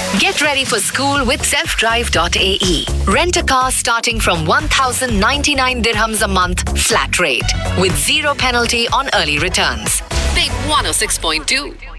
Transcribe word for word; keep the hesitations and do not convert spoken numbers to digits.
Get ready for school with self drive dot a e. Rent a car starting from one thousand ninety-nine dirhams a month flat rate with zero penalty on early returns. Big one oh six point two.